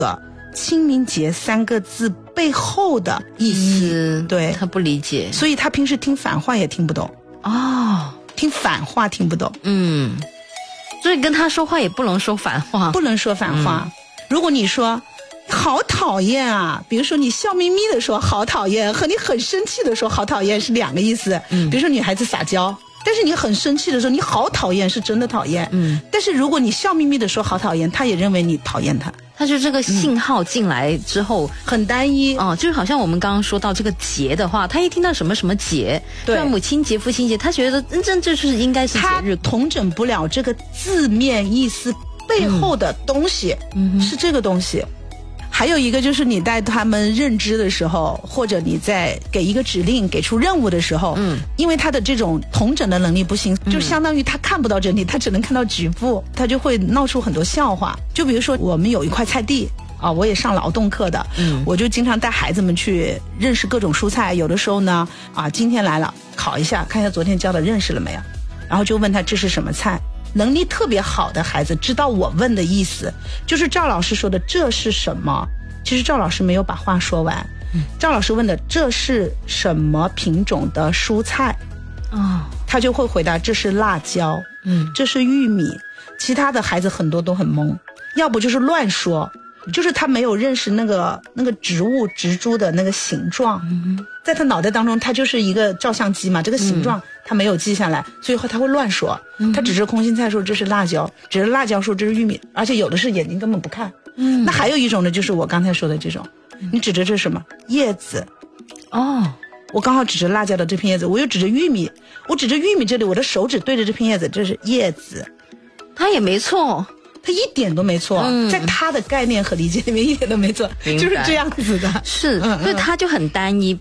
清明节3个字背后的意思，对， 他不理解， 所以他平时听反话也听不懂哦， 听反话听不懂， 所以跟他说话也不能说反话， 不能说反话。如果你说好讨厌啊，比如说你笑眯眯的说好讨厌，和你很生气的说好讨厌是2个意思。比如说女孩子撒娇，但是你很生气的时候你好讨厌是真的讨厌，但是如果你笑眯眯的说好讨厌，他也认为你讨厌他。 他就这个信号进来之后， 很单一就是好像我们刚刚说到这个节的话，他一听到什么什么节，对，母亲节、父亲节，他觉得这就是应该是节日， 他统整不了这个字面意思背后的东西，是这个东西。还有一个就是你带他们认知的时候，或者你在给一个指令给出任务的时候，因为他的这种统整的能力不行，就相当于他看不到整体，他只能看到局部，他就会闹出很多笑话。就比如说我们有一块菜地我也上劳动课的，我就经常带孩子们去认识各种蔬菜。有的时候呢今天来了烤一下，看一下昨天教的认识了没有，然后就问他这是什么菜。能力特别好的孩子知道我问的意思，就是赵老师说的这是什么，其实赵老师没有把话说完。赵老师问的这是什么品种的蔬菜，他就会回答这是辣椒，这是玉米。其他的孩子很多都很懵，要不就是乱说，就是他没有认识那个植物植株的那个形状，在他脑袋当中他就是一个照相机嘛，这个形状他没有记下来，所以他会乱说。他指着空心菜说这是辣椒，指着辣椒说这是玉米，而且有的是眼睛根本不看。那还有一种呢，就是我刚才说的这种，你指着这是什么叶子，我刚好指着辣椒的这片叶子，我又指着玉米，我指着玉米这里，我的手指对着这片叶子，这是叶子。 他也没错， 他一点都没错，在他的概念和理解里面一点都没错，就是这样子的。 是，所以他就很单一。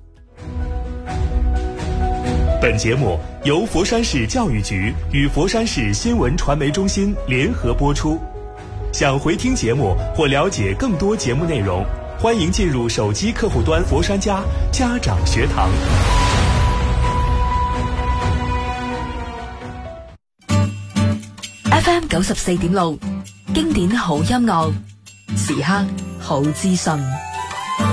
本节目由佛山市教育局与佛山市新闻传媒中心联合播出。想回听节目或了解更多节目内容，欢迎进入手机客户端佛山家家长学堂。 FM 94.6，經典好音樂，時刻好資訊。